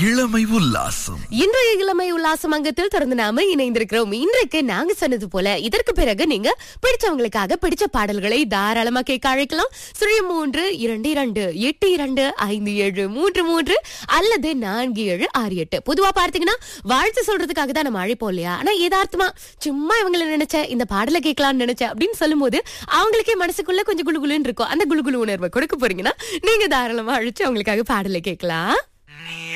இளமை உல்லாசம். இன்றைய இளமை உல்லாசம் அங்கத்தில் தொடர்ந்து நாம இணைந்திருக்கிறோம். இன்றைக்கு நாங்க சொன்னது போல இதற்கு பிறகு நீங்க பிடிச்சவங்களுக்காக பிடிச்ச பாடல்களை தாராளமா கேட்க அழைக்கலாம். 0322825733 அல்லது 4768. பொதுவா பார்த்தீங்கன்னா வாழ்த்து சொல்றதுக்காக தான் நம்ம அழைப்போம் இல்லையா? ஆனா யதார்த்தமா சும்மா இவங்களை நினைச்ச இந்த பாடலை கேட்கலாம்னு நினைச்ச அப்படின்னு சொல்லும் போது அவங்களுக்கே மனசுக்குள்ள கொஞ்சம் குளுகுளுன்னு இருக்கும். அந்த குளுகுளு உணர்வை கொடுக்க போறீங்கன்னா நீங்க தாராளமா அழைச்சு அவங்களுக்காக பாடலை கேட்கலாம்.